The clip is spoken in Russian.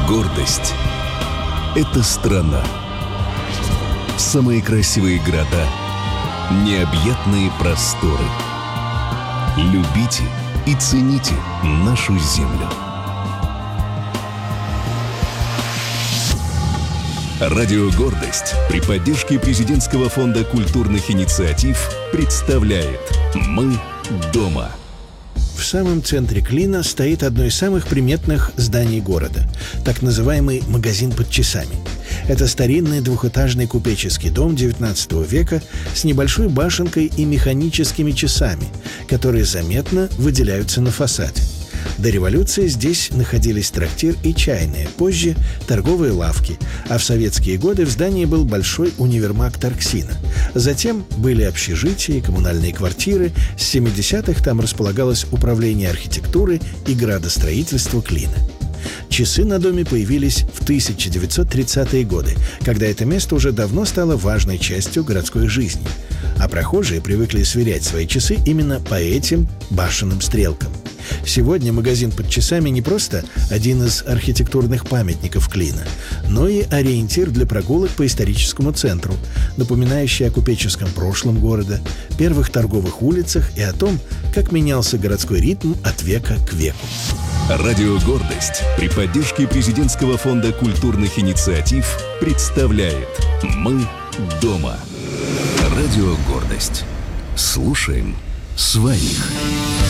Гордость — это страна. Самые красивые города, необъятные просторы. Любите и цените нашу землю. Радио «Гордость» при поддержке Президентского фонда культурных инициатив представляет «Мы дома». В самом центре Клина стоит одно из самых приметных зданий города – так называемый «Магазин под часами». Это старинный двухэтажный купеческий дом XIX века с небольшой башенкой и механическими часами, которые заметно выделяются на фасаде. До революции здесь находились трактир и чайная, позже – торговые лавки, а в советские годы в здании был большой универмаг Торксина. Затем были общежития и коммунальные квартиры. С 70-х там располагалось управление архитектуры и градостроительства Клина. Часы на доме появились в 1930-е годы, когда это место уже давно стало важной частью городской жизни, а прохожие привыкли сверять свои часы именно по этим башенным стрелкам. Сегодня магазин под часами не просто один из архитектурных памятников Клина, но и ориентир для прогулок по историческому центру, напоминающий о купеческом прошлом города, первых торговых улицах и о том, как менялся городской ритм от века к веку. Радио «Гордость» при поддержке Президентского фонда культурных инициатив представляет «Мы дома». Радио «Гордость». Слушаем своих.